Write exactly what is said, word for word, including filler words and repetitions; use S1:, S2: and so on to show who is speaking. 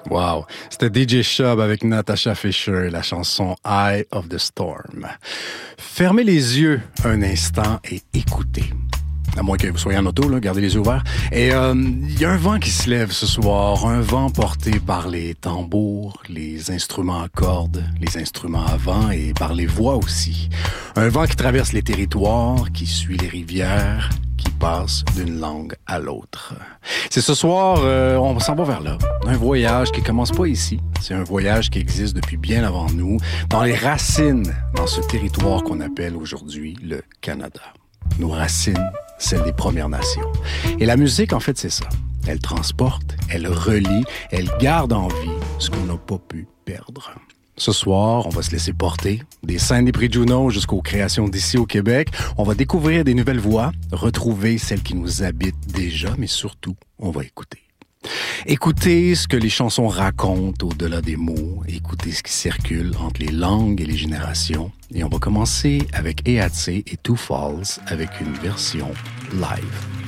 S1: Wow, c'était D J Shub avec Natasha Fisher et la chanson Eye of the Storm. Fermez les yeux un instant et écoutez. À moins que vous soyez en auto, là, gardez les yeux ouverts. Et il euh, y a un vent qui se lève ce soir, un vent porté par les tambours, les instruments à cordes, les instruments à vent et par les voix aussi. Un vent qui traverse les territoires, qui suit les rivières, qui passe d'une langue à l'autre. C'est ce soir, euh, on s'en va vers là. Un voyage qui commence pas ici. C'est un voyage qui existe depuis bien avant nous, dans les racines, dans ce territoire qu'on appelle aujourd'hui le Canada. Nos racines, celles des Premières Nations. Et la musique, en fait, c'est ça. Elle transporte, elle relie, elle garde en vie ce qu'on n'a pas pu perdre. Ce soir, on va se laisser porter. Des scènes des prix Juno jusqu'aux créations d'ici au Québec. On va découvrir des nouvelles voix, retrouver celles qui nous habitent déjà, mais surtout, on va écouter. Écoutez ce que les chansons racontent au-delà des mots, écoutez ce qui circule entre les langues et les générations. Et on va commencer avec Eatsé et Two Falls avec une version live.